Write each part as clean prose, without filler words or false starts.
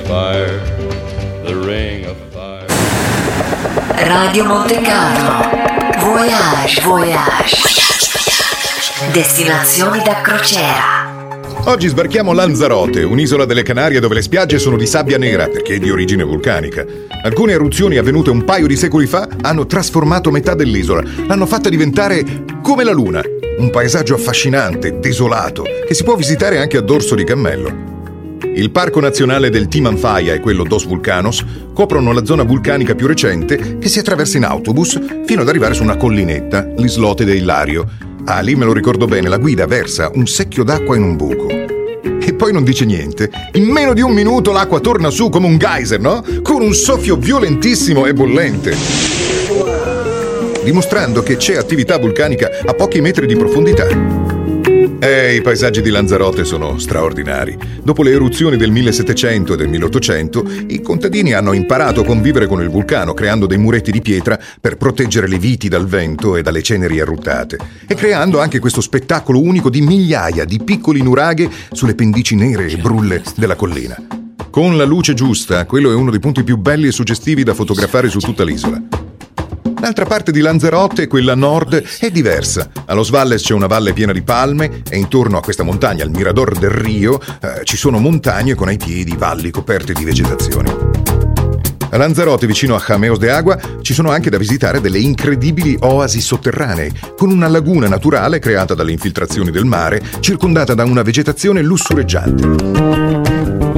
fire, the ring of fire. Radio Monte Carlo. Voyage, voyage. Destinazioni da crociera. Oggi sbarchiamo a Lanzarote, un'isola delle Canarie dove le spiagge sono di sabbia nera perché è di origine vulcanica. Alcune eruzioni avvenute un paio di secoli fa hanno trasformato metà dell'isola, l'hanno fatta diventare come la luna, un paesaggio affascinante, desolato, che si può visitare anche a dorso di cammello. Il Parco Nazionale del Timanfaya e quello Dos Vulcanos coprono la zona vulcanica più recente che si attraversa in autobus fino ad arrivare su una collinetta, l'Islote de Hilario. Ah, lì me lo ricordo bene, la guida versa un secchio d'acqua in un buco. E poi non dice niente. In meno di un minuto l'acqua torna su come un geyser, no? Con un soffio violentissimo e bollente, dimostrando che c'è attività vulcanica a pochi metri di profondità. I paesaggi di Lanzarote sono straordinari. Dopo le eruzioni del 1700 e del 1800, i contadini hanno imparato a convivere con il vulcano, creando dei muretti di pietra per proteggere le viti dal vento e dalle ceneri arruttate, e creando anche questo spettacolo unico di migliaia di piccoli nuraghe sulle pendici nere e brulle della collina. Con la luce giusta, quello è uno dei punti più belli e suggestivi da fotografare su tutta l'isola. L'altra parte di Lanzarote, quella a nord, è diversa. Allo Svalles c'è una valle piena di palme e intorno a questa montagna, al Mirador del Rio, ci sono montagne con ai piedi valli coperte di vegetazione. A Lanzarote, vicino a Jameos de Agua, ci sono anche da visitare delle incredibili oasi sotterranee, con una laguna naturale creata dalle infiltrazioni del mare, circondata da una vegetazione lussureggiante.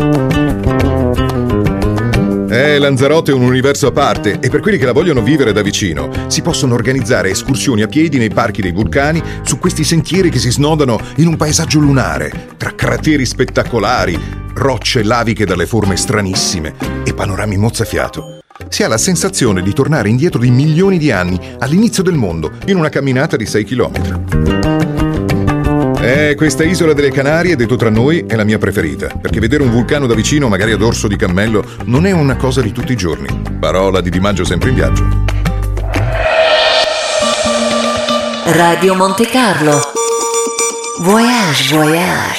Lanzarote è un universo a parte e per quelli che la vogliono vivere da vicino si possono organizzare escursioni a piedi nei parchi dei vulcani su questi sentieri che si snodano in un paesaggio lunare, tra crateri spettacolari, rocce laviche dalle forme stranissime e panorami mozzafiato. Si ha la sensazione di tornare indietro di milioni di anni, all'inizio del mondo, in una camminata di 6 chilometri. Questa isola delle Canarie, detto tra noi, è la mia preferita, perché vedere un vulcano da vicino, magari a dorso di cammello, non è una cosa di tutti i giorni. Parola di Di Maggio sempre in viaggio. Radio Monte Carlo. Voyage, voyage.